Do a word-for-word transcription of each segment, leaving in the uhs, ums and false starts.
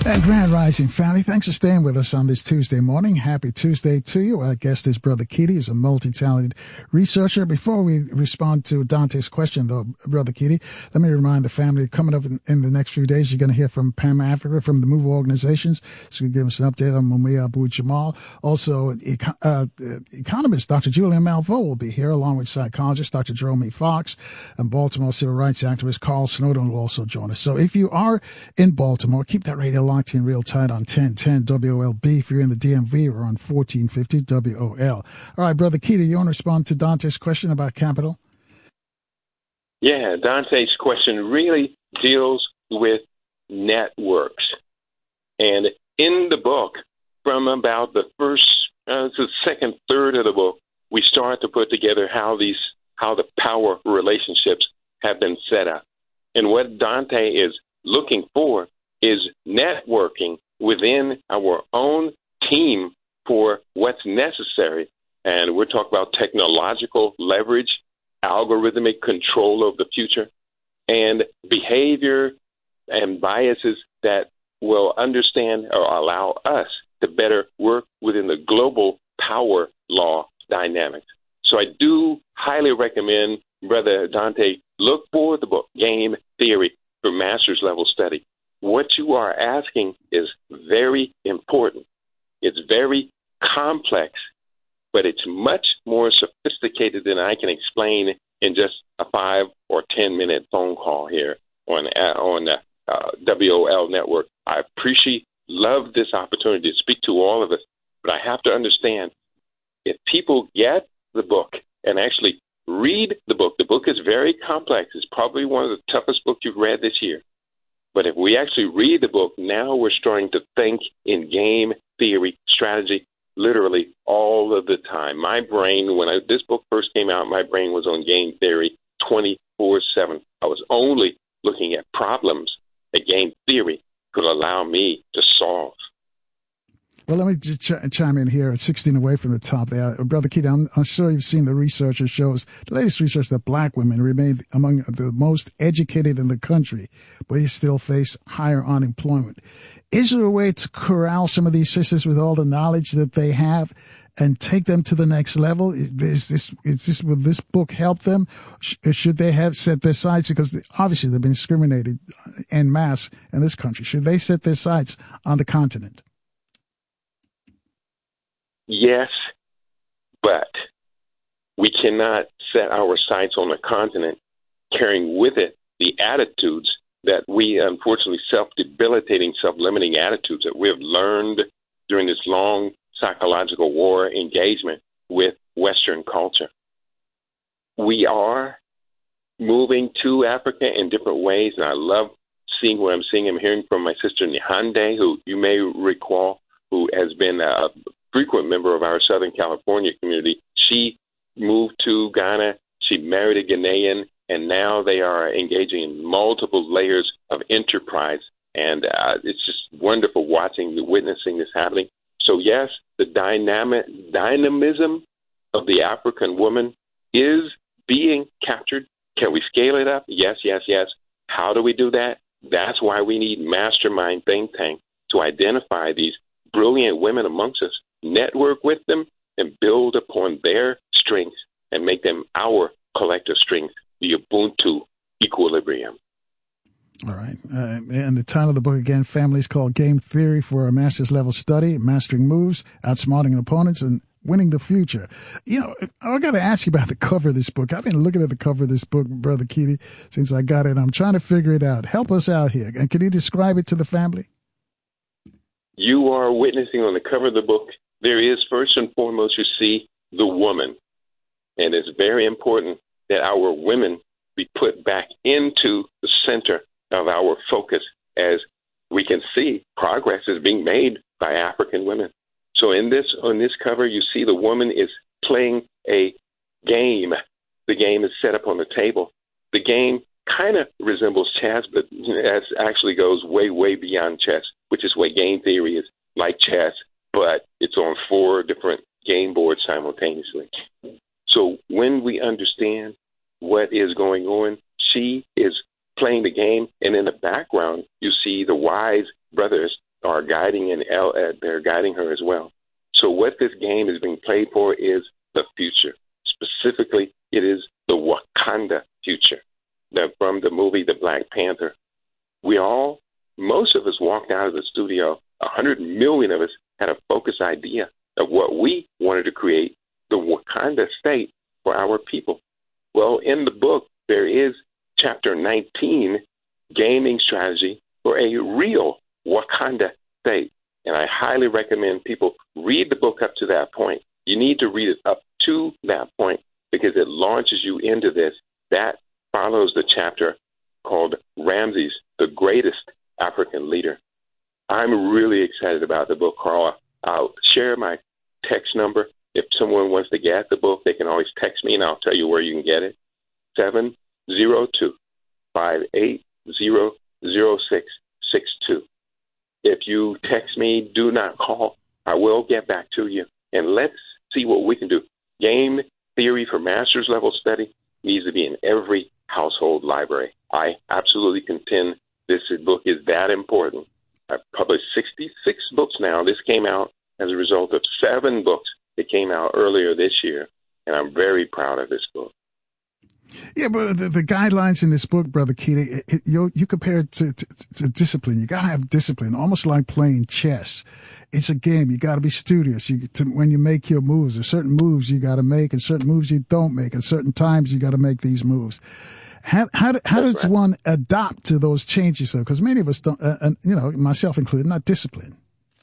And Grand Rising family, thanks for staying with us on this Tuesday morning. Happy Tuesday to you. Our guest is Brother Keaty. He's a multi-talented researcher. Before we respond to Dante's question, though, Brother Keaty, let me remind the family, coming up in, in the next few days, you're going to hear from Pam Africa from the Move Organizations. She's going to give us an update on Mumia Abu Jamal. Also, eco- uh, economist Doctor Julian Malveaux will be here, along with psychologist Doctor Jerome Fox, and Baltimore civil rights activist Carl Snowden will also join us. So if you are in Baltimore, keep that radio locked in real tight on ten ten W O L B. If you're in the D M V, we're on fourteen fifty W O L. All right, Brother Keaty, you want to respond to Dante's question about capital? Yeah, Dante's question really deals with networks. And in the book, from about the first, uh, the second third of the book, we start to put together how these, how the power relationships have been set up. And what Dante is looking for is networking within our own team for what's necessary. And we're talking about technological leverage, algorithmic control of the future, and behavior and biases that will understand or allow us to better work within the global power law dynamics. So I do highly recommend, Brother Dante, look for the book, Game Theory, for master's level study. What you are asking is very important. It's very complex, but it's much more sophisticated than I can explain in just a five or ten minute phone call here on uh, on uh, uh, W O L Network. I appreciate, love this opportunity to speak to all of us, but I have to understand, if people get the book and actually read the book, the book is very complex. It's probably one of the toughest books you've read this year. But if we actually read the book, now we're starting to think in game theory, strategy, literally all of the time. My brain, when I, this book first came out, my brain was on game theory twenty-four seven. I was only looking at problems that game theory could allow me to solve. Well, let me just ch- chime in here at sixteen away from the top there. Brother Keaty, I'm, I'm sure you've seen the research that shows, the latest research, that black women remain among the most educated in the country, but you still face higher unemployment. Is there a way to corral some of these sisters with all the knowledge that they have and take them to the next level? Is this, is this, will this book help them? Should they have set their sights, because obviously they've been discriminated en masse in this country. Should they set their sights on the continent? Yes, but we cannot set our sights on the continent carrying with it the attitudes that we, unfortunately, self-debilitating, self-limiting attitudes that we have learned during this long psychological war engagement with Western culture. We are moving to Africa in different ways, and I love seeing what I'm seeing. I'm hearing from my sister Nihande, who you may recall, who has been a frequent member of our Southern California community. She moved to Ghana. She married a Ghanaian, and now they are engaging in multiple layers of enterprise. And uh, it's just wonderful watching, witnessing this happening. So yes, the dynamic dynamism of the African woman is being captured. Can we scale it up? Yes, yes, yes. How do we do that? That's why we need mastermind think tank to identify these brilliant women amongst us, network with them, and build upon their strengths and make them our collective strength, the Ubuntu equilibrium. All right. Uh, and the title of the book, again, Family, is called Game Theory for a Master's Level Study, Mastering Moves, Outsmarting Opponents, and Winning the Future. You know, I got to ask you about the cover of this book. I've been looking at the cover of this book, Brother Keaty, since I got it. I'm trying to figure it out. Help us out here. And can you describe it to the family? You are witnessing on the cover of the book, there is, first and foremost, you see the woman. And it's very important that our women be put back into the center of our focus, as we can see progress is being made by African women. So in this, on this cover, you see the woman is playing a game. The game is set up on the table. The game kind of resembles chess, but it actually goes way, way beyond chess, which is what game theory is, like chess, but it's on four different game boards simultaneously. So when we understand what is going on, she is playing the game, and in the background, you see the wise brothers are guiding and uh, they're guiding her as well. So what this game is being played for is the future. Specifically, it is the Wakanda future. The, from the movie The Black Panther. We all, most of us walked out of the studio, a hundred million of us had a focused idea of what we wanted to create, the Wakanda state for our people. Well, in the book, there is chapter nineteen, Gaming Strategy for a Real Wakanda State. And I highly recommend people read the book up to that point. You need to read it up to that point because it launches you into this. That follows the chapter called Ramses, the Greatest African Leader. I'm really excited about the book, Carl. I'll share my text number. If someone wants to get the book, they can always text me, and I'll tell you where you can get it. seven zero two, five eight zero, zero six six two. If you text me, do not call. I will get back to you. And let's see what we can do. Game theory for master's level study needs to be in every household library. I absolutely contend this book is that important. I've published sixty-six books now. This came out as a result of seven books that came out earlier this year, and I'm very proud of this book. Yeah, but the, the guidelines in this book, Brother Keaty, it, it, you you compare it to, to, to discipline. You got to have discipline, almost like playing chess. It's a game. You got to be studious. You to, when you make your moves, there's certain moves you got to make, and certain moves you don't make, and certain times you got to make these moves. How how, how does right. one adapt to those changes, though? Because many of us don't, uh, and you know, myself included, not disciplined.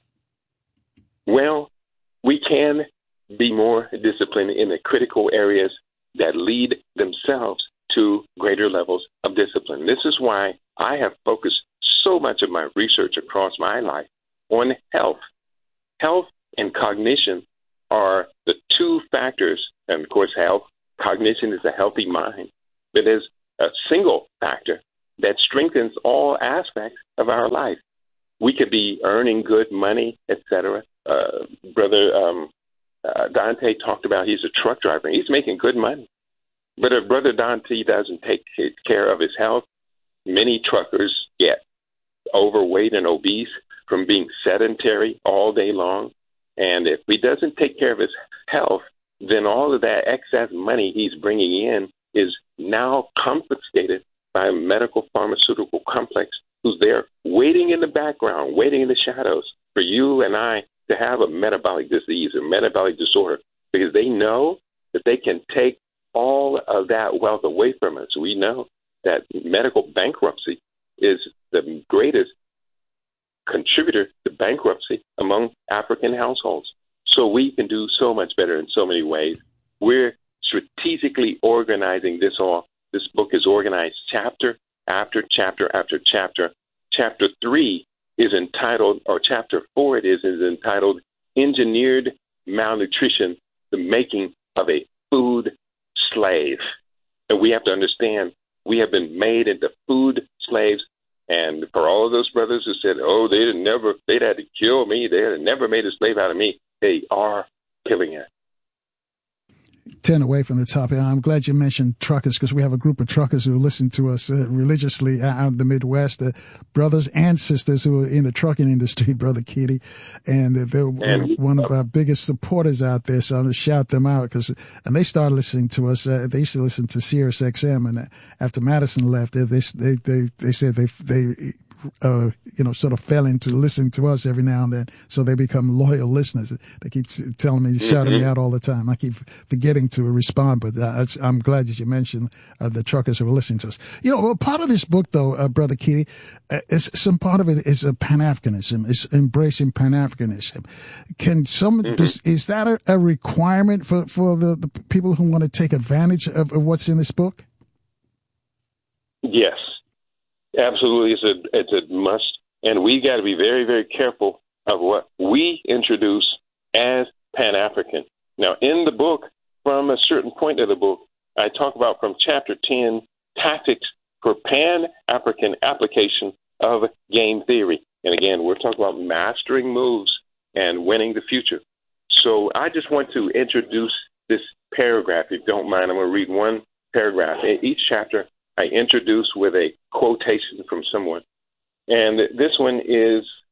Well, we can be more disciplined in the critical areas that lead themselves to greater levels of discipline. This is why I have focused so much of my research across my life on health. Health and cognition are the two factors, and of course health, cognition is a healthy mind, but there's a single factor that strengthens all aspects of our life. We could be earning good money, et cetera. Uh, brother um, uh, Dante talked about he's a truck driver. He's making good money. But if Brother Dante doesn't take care of his health, many truckers get overweight and obese from being sedentary all day long. And if he doesn't take care of his health, then all of that excess money he's bringing in is now confiscated by a medical pharmaceutical complex who's there waiting in the background, waiting in the shadows for you and I to have a metabolic disease or metabolic disorder, because they know that they can take all of that wealth away from us. We know that medical bankruptcy is the greatest contributor to bankruptcy among African households. So we can do so much better in so many ways. We're strategically organizing this all. This book is organized chapter after chapter after chapter. Chapter three is entitled, or chapter four it is, is entitled Engineered Malnutrition, the Making of a Food Slave. And we have to understand we have been made into food slaves. And for all of those brothers who said, oh, they'd never, they'd had to kill me, they had never made a slave out of me, they are killing us. Ten away from the topic. I'm glad you mentioned truckers, because we have a group of truckers who listen to us uh, religiously out in the Midwest, uh, brothers and sisters who are in the trucking industry, Brother Keaty, and uh, they're and, one of our biggest supporters out there. So I'm going to shout them out, because and they started listening to us. Uh, they used to listen to Sirius X M, and uh, after Madison left, they they they they said they they. Uh, you know, sort of fell into listening to us every now and then, so they become loyal listeners. They keep telling me, shouting mm-hmm. me out all the time. I keep forgetting to respond, but uh, I'm glad that you mentioned uh, the truckers who are listening to us. You know, well, part of this book, though, uh, Brother Keaty, uh, is some part of it is a Pan-Africanism. It's embracing Pan-Africanism. Can some mm-hmm. does, is that a, a requirement for for the, the people who want to take advantage of, of what's in this book? Yes. Absolutely, it's a it's a must, and we got to be very, very careful of what we introduce as Pan-African. Now, in the book, from a certain point of the book, I talk about from chapter ten, tactics for Pan-African application of game theory. And again, we're talking about mastering moves and winning the future. So I just want to introduce this paragraph, if you don't mind. I'm going to read one paragraph. In each chapter, I introduce with a quotation from someone. And this one is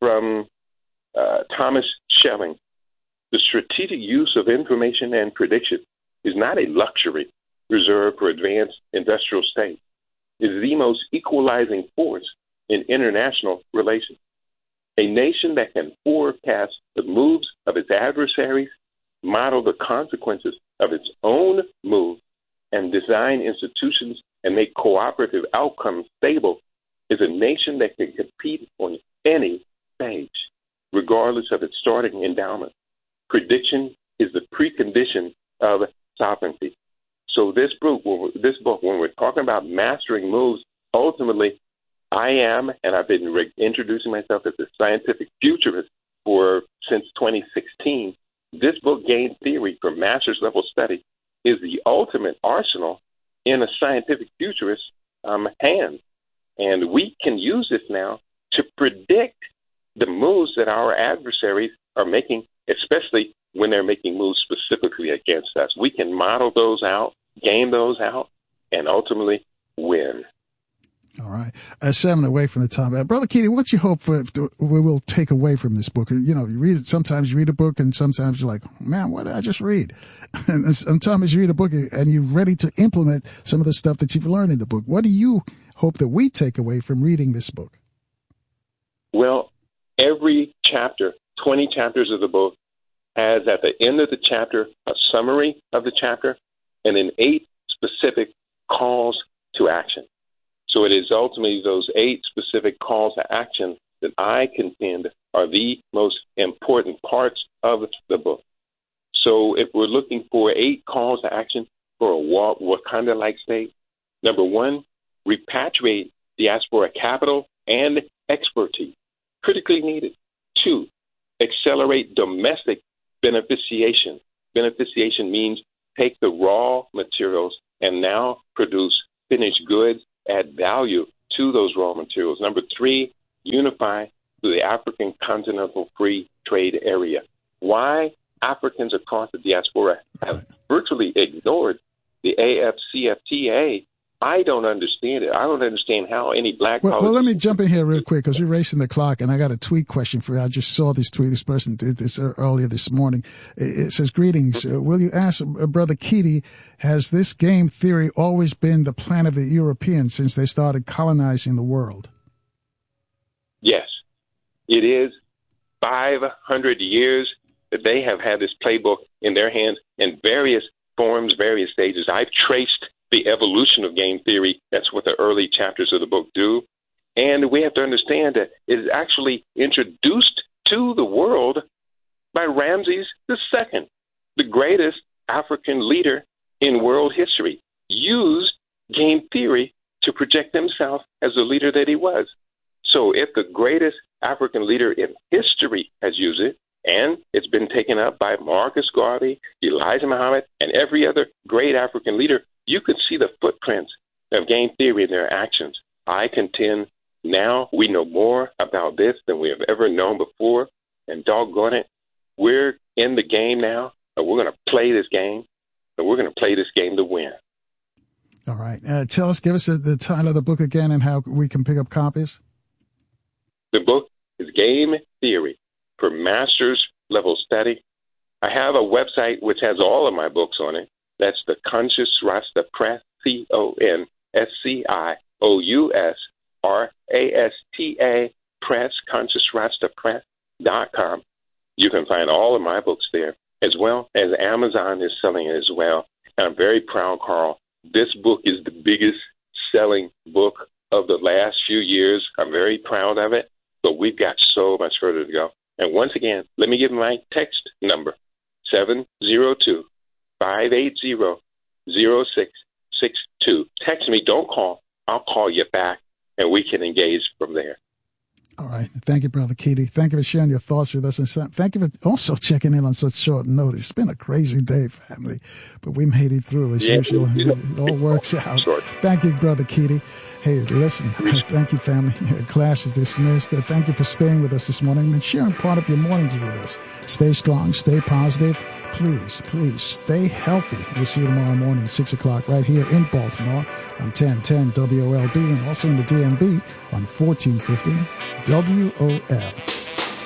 from uh, Thomas Schelling. The strategic use of information and prediction is not a luxury reserved for advanced industrial states. It is the most equalizing force in international relations. A nation that can forecast the moves of its adversaries, model the consequences of its own moves, and design institutions and make cooperative outcomes stable is a nation that can compete on any stage, regardless of its starting endowment. Prediction is the precondition of sovereignty. So this book, this book, when we're talking about mastering moves, ultimately, I am, and I've been re- introducing myself as a scientific futurist for since twenty sixteen. This book, Game Theory for Master's Level Study, is the ultimate arsenal in a scientific futurist's um, hands. And we can use this now to predict the moves that our adversaries are making, especially when they're making moves specifically against us. We can model those out, game those out, and ultimately win. All right. Uh, seven away from the time. Uh, Brother Keaty, what you hope for we will take away from this book? You know, you read it, sometimes you read a book and sometimes you're like, man, what did I just read? And sometimes you read a book and you're ready to implement some of the stuff that you've learned in the book. What do you hope that we take away from reading this book? Well, every chapter, twenty chapters of the book, has at the end of the chapter a summary of the chapter and then eight specific calls to action. So it is ultimately those eight specific calls to action that I contend are the most important parts of the book. So if we're looking for eight calls to action for a Wakanda-like state, number one, repatriate diaspora capital and expertise, critically needed. Two, accelerate domestic beneficiation. Beneficiation means take the raw materials and now produce finished goods, add value to those raw materials. Number three, unify to the African Continental Free Trade Area. Why Africans across the diaspora have virtually ignored the A F C F T A, I don't understand it. I don't understand how any black well, well, let me jump in here real quick because we're racing the clock, and I got a tweet question for you. I just saw this tweet. This person did this earlier this morning. It says, greetings. Uh, will you ask uh, Brother Keaty, has this game theory always been the plan of the Europeans since they started colonizing the world? Yes, it is. five hundred years that they have had this playbook in their hands in various forms, various stages. I've traced the evolution of game theory. That's what the early chapters of the book do. And we have to understand that it is actually introduced to the world by Ramses the Second, the greatest African leader in world history, used game theory to project himself as the leader that he was. So if the greatest African leader in history has used it, and it's been taken up by Marcus Garvey, Elijah Muhammad, and every other great African leader, you could see the footprints of game theory in their actions. I contend now we know more about this than we have ever known before, and doggone it, we're in the game now, and we're going to play this game, and we're going to play this game to win. All right. Uh, tell us, give us the, the title of the book again and how we can pick up copies. The book is Game Theory for Master's Level Study. I have a website which has all of my books on it. That's the Conscious Rasta Press, C O N S C I O U S R A S T A Press, Conscious Rasta Press dot com. You can find all of my books there, as well as Amazon is selling it as well. And I'm very proud, Carl. This book is the biggest selling book of the last few years. I'm very proud of it, but we've got so much further to go. And once again, let me give my text number, seven zero two, five eight zero, zero six six two. Text me, don't call. I'll call you back, and we can engage from there. All right. Thank you, Brother Keaty. Thank you for sharing your thoughts with us. And thank you for also checking in on such short notice. It's been a crazy day, family, but we made it through as yeah, usual. It all works out. Sure. Thank you, Brother Keaty. Hey, listen, thank you, family. Class is dismissed. Thank you for staying with us this morning and sharing part of your mornings with us. Stay strong, stay positive. Please, please stay healthy. We'll see you tomorrow morning, six o'clock, right here in Baltimore on ten ten W O L B and also in the D M V on fourteen fifty W O L.